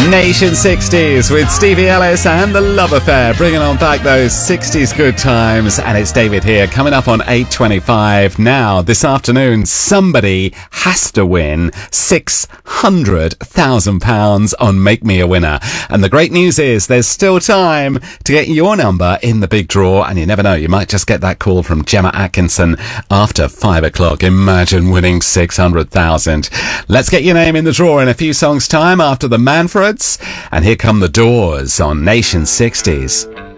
Nation 60s with Stevie Ellis and The Love Affair, bringing on back those 60s good times. And it's David here, coming up on 8:25. Now, this afternoon, somebody has to win £600,000 on Make Me a Winner. And the great news is there's still time to get your number in the big draw. And you never know, you might just get that call from Gemma Atkinson after 5 o'clock. Imagine winning 600,000. Let's get your name in the draw in a few songs' time after the Manfreds. And here come the Doors on Nation 60s.